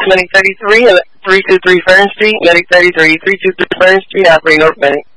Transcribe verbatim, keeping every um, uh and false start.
Medic thirty-three, three two three Fern Street. Medic thirty-three, three two three Fern Street, operating North Medic.